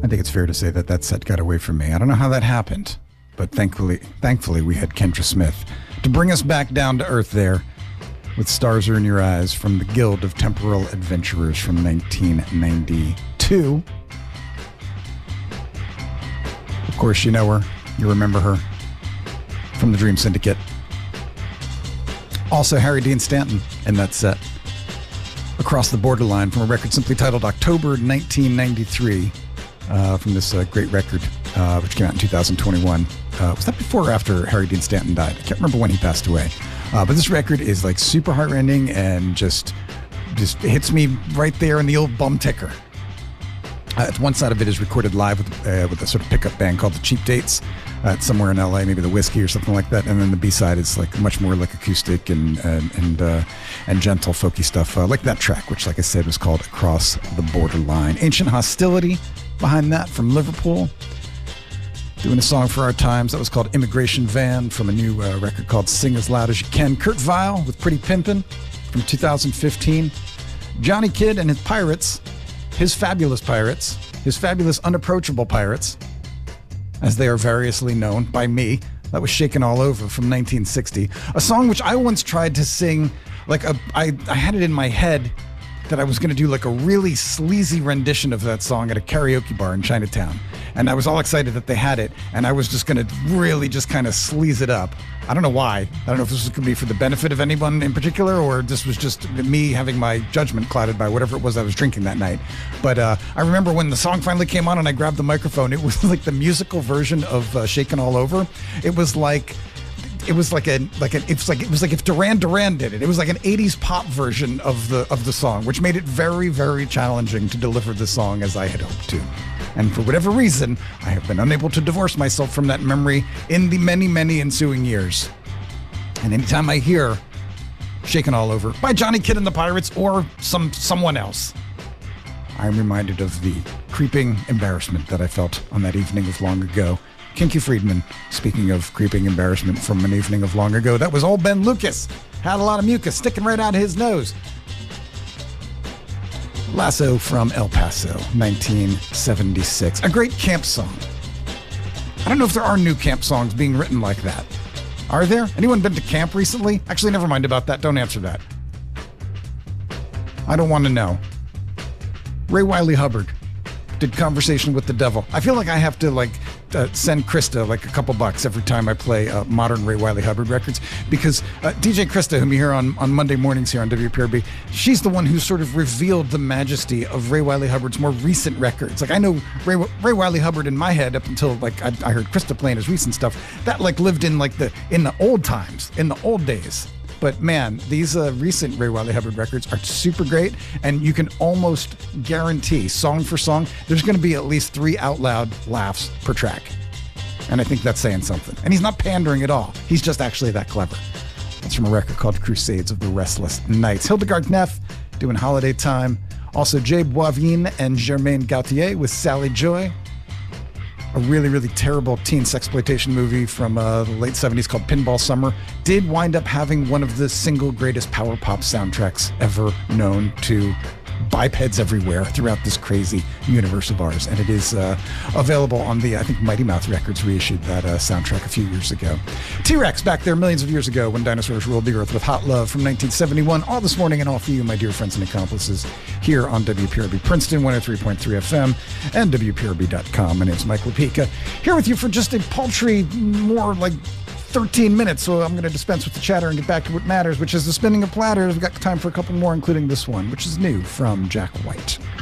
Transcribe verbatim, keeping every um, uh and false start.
I think it's fair to say that that set got away from me. I don't know how that happened, but thankfully, thankfully we had Kendra Smith to bring us back down to earth there with Stars Are in Your Eyes from the Guild of Temporal Adventurers from nineteen ninety-two. Of course, you know her. You remember her from the Dream Syndicate. Also, Harry Dean Stanton in that set. Across the Borderline from a record simply titled October nineteen ninety-three uh, from this uh, great record, uh, which came out in two thousand twenty-one. Uh, was that before or after Harry Dean Stanton died? I can't remember when he passed away. Uh, but this record is like super heartrending and just, just hits me right there in the old bum ticker. Uh, it's one side of it is recorded live with, uh, with a sort of pickup band called the Cheap Dates. Uh, it's somewhere in L A, maybe the Whiskey or something like that. And then the B-side is like much more like acoustic and and and, uh, and gentle folky stuff, uh, like that track, which, like I said, was called Across the Borderline. Ancient Hostility behind that from Liverpool. Doing a song for our times that was called Immigration Van from a new uh, record called Sing As Loud As You Can. Kurt Vile with Pretty Pimpin' from two thousand fifteen. Johnny Kidd and his Pirates, his fabulous Pirates, his fabulous Unapproachable Pirates, as they are variously known by me. That was Shaken All Over from nineteen sixty. A song which I once tried to sing, like a, I, I had it in my head that I was going to do like a really sleazy rendition of that song at a karaoke bar in Chinatown. And I was all excited that they had it, and I was just going to really just kind of sleaze it up. I don't know why. I don't know if this was going to be for the benefit of anyone in particular, or this was just me having my judgment clouded by whatever it was I was drinking that night. But uh, I remember when the song finally came on and I grabbed the microphone, it was like the musical version of uh, Shaken All Over. It was like... It was like a like an it's like it was like if Duran Duran did it. It was like an eighties pop version of the of the song, which made it very, very challenging to deliver the song as I had hoped to. And for whatever reason, I have been unable to divorce myself from that memory in the many, many ensuing years. And anytime I hear Shaken All Over by Johnny Kidd and the Pirates or some someone else, I'm reminded of the creeping embarrassment that I felt on that evening of long ago. Kinky Friedman, speaking of creeping embarrassment from an evening of long ago, that was old Ben Lucas. Had a lot of mucus sticking right out of his nose. Lasso from El Paso, nineteen seventy-six. A great camp song. I don't know if there are new camp songs being written like that. Are there? Anyone been to camp recently? Actually, never mind about that. Don't answer that. I don't want to know. Ray Wiley Hubbard did Conversation with the Devil. I feel like I have to like uh, send Krista like a couple bucks every time I play uh, modern Ray Wiley Hubbard records, because uh, D J Krista, whom you hear on, on Monday mornings here on W P R B, she's the one who sort of revealed the majesty of Ray Wiley Hubbard's more recent records. Like I know Ray, Ray Wiley Hubbard in my head up until like I, I heard Krista playing his recent stuff. That like lived in like the in the old times, in the old days. But man, these uh, recent Ray Wiley Hubbard records are super great, and you can almost guarantee, song for song, there's going to be at least three out loud laughs per track. And I think that's saying something. And he's not pandering at all. He's just actually that clever. That's from a record called Crusades of the Restless Nights. Hildegard Neff doing Holiday Time. Also Jay Boivin and Germaine Gautier with Sally Joy. A really, really terrible teen sexploitation movie from uh, the late seventies called Pinball Summer did wind up having one of the single greatest power pop soundtracks ever known to bipeds everywhere throughout this crazy universe of ours. And it is uh, available on the, I think, Mighty Mouth Records reissued that uh, soundtrack a few years ago. T-Rex back there millions of years ago when dinosaurs ruled the earth with Hot Love from nineteen seventy-one. All this morning and all for you, my dear friends and accomplices, here on W P R B Princeton, one oh three point three F M and W P R B dot com. My name's Mike Lapika, here with you for just a paltry, more like thirteen minutes, so I'm going to dispense with the chatter and get back to what matters, which is the spinning of platters. We've got time for a couple more, including this one, which is new from Jack White.